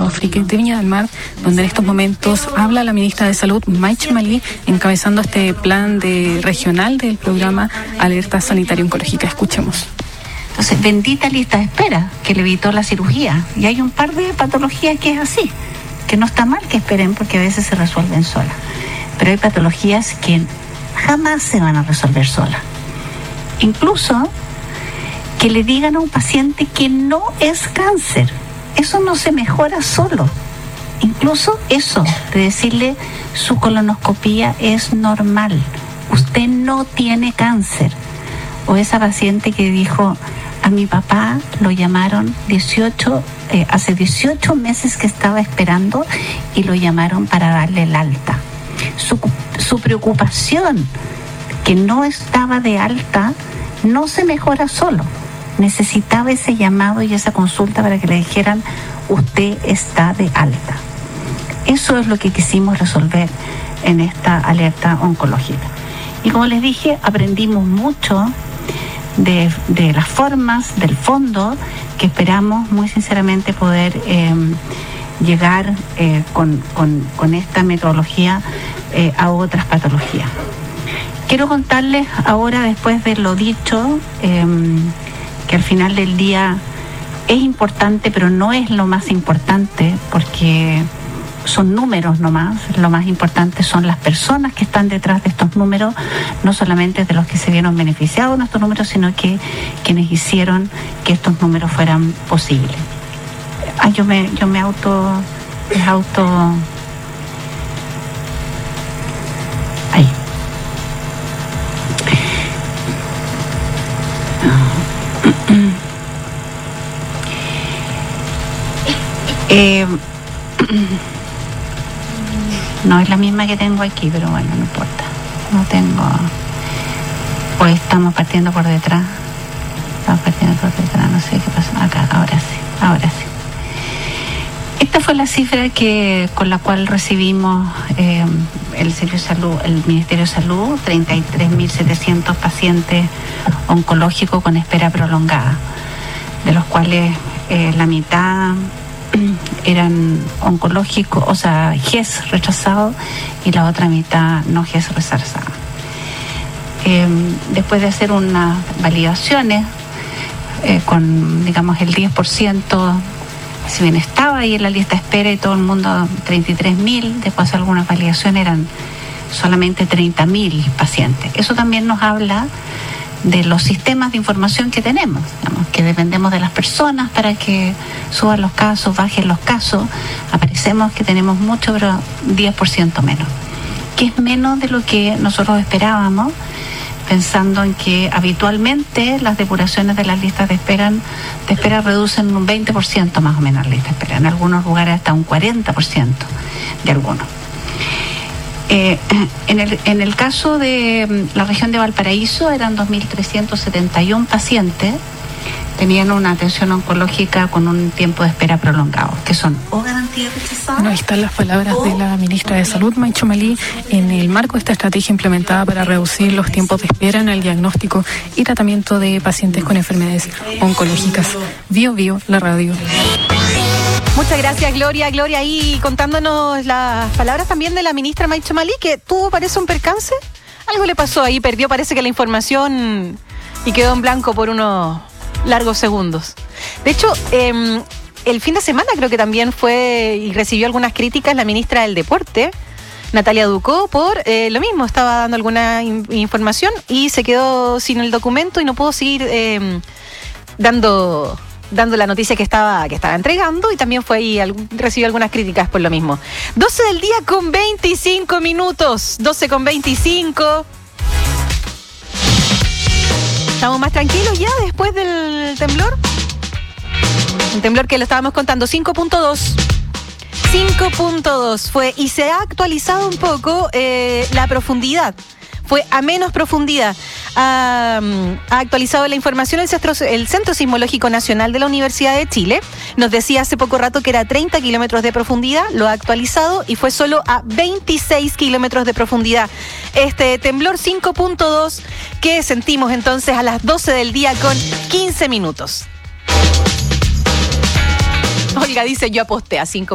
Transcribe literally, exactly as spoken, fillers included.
Afrique de Viña del Mar, donde en estos momentos habla la ministra de Salud, May Chemaly, encabezando este plan de regional del programa Alerta Sanitaria Oncológica. Escuchemos. Entonces, bendita lista de espera que le evitó la cirugía. Y hay un par de patologías que es así, que no está mal que esperen porque a veces se resuelven solas. Pero hay patologías que jamás se van a resolver solas. Incluso que le digan a un paciente que no es cáncer. Eso no se mejora solo. Incluso eso de decirle su colonoscopía es normal. Usted no tiene cáncer. O esa paciente que dijo, a mi papá lo llamaron dieciocho, eh, hace dieciocho meses que estaba esperando y lo llamaron para darle el alta. Su, su preocupación que no estaba de alta no se mejora solo. Necesitaba ese llamado y esa consulta para que le dijeran, usted está de alta. Eso es lo que quisimos resolver en esta alerta oncológica. Y como les dije, aprendimos mucho de, de las formas, del fondo, que esperamos muy sinceramente poder eh, llegar eh, con, con, con esta metodología eh, a otras patologías. Quiero contarles ahora, después de lo dicho, eh, que al final del día es importante, pero no es lo más importante, porque son números nomás. Lo más importante son las personas que están detrás de estos números, no solamente de los que se vieron beneficiados de estos números, sino que quienes hicieron que estos números fueran posibles. Ah, yo me, yo me auto, me auto, ahí. Eh, no es la misma que tengo aquí, pero bueno, no importa. No tengo. Pues estamos partiendo por detrás. Estamos partiendo por detrás, no sé qué pasó. Acá, ahora sí, ahora sí. Esta fue la cifra que con la cual recibimos eh, el Servicio de Salud, el Ministerio de Salud, treinta y tres mil setecientos pacientes oncológicos con espera prolongada, de los cuales eh, la mitad eran oncológicos, o sea, G E S rechazados, y la otra mitad no G E S rechazada. Eh, después de hacer unas validaciones eh, con, digamos, el diez por ciento, si bien estaba ahí en la lista de espera y todo el mundo, treinta y tres mil, después de algunas validaciones eran solamente treinta mil pacientes. Eso también nos habla de los sistemas de información que tenemos, digamos, que dependemos de las personas para que suban los casos, bajen los casos. Aparecemos que tenemos mucho, pero diez por ciento menos, que es menos de lo que nosotros esperábamos, pensando en que habitualmente las depuraciones de las listas de espera, de espera reducen un veinte por ciento más o menos la lista de espera, en algunos lugares hasta un cuarenta por ciento de algunos. Eh, en, el, en el caso de la región de Valparaíso eran dos mil trescientos setenta y uno pacientes, tenían una atención oncológica con un tiempo de espera prolongado, que son o garantías rechazadas. No, ahí están las palabras de la ministra de Salud, May Chemaly, en el marco de esta estrategia implementada para reducir los tiempos de espera en el diagnóstico y tratamiento de pacientes con enfermedades oncológicas. Bio Bio, la radio. Muchas gracias, Gloria. Gloria, ahí contándonos las palabras también de la ministra May Chemaly, que tuvo, parece, un percance. Algo le pasó ahí, perdió, parece que la información, y quedó en blanco por unos largos segundos. De hecho, eh, el fin de semana creo que también fue y recibió algunas críticas la ministra del Deporte, Natalia Ducó, por eh, lo mismo. Estaba dando alguna in- información y se quedó sin el documento y no pudo seguir eh, dando... dando la noticia que estaba que estaba entregando, y también fue ahí, algún, recibió algunas críticas por lo mismo. doce del día con veinticinco minutos, doce con veinticinco. ¿Estamos más tranquilos ya después del temblor? Un temblor que lo estábamos contando, cinco punto dos. cinco punto dos fue, y se ha actualizado un poco eh, la profundidad. Fue a menos profundidad. Ha, ha actualizado la información el Centro, el Centro Sismológico Nacional de la Universidad de Chile. Nos decía hace poco rato que era treinta kilómetros de profundidad, lo ha actualizado y fue solo a veintiséis kilómetros de profundidad. Este temblor cinco punto dos que sentimos entonces a las doce del día con quince minutos. Olga dice, yo aposté a cinco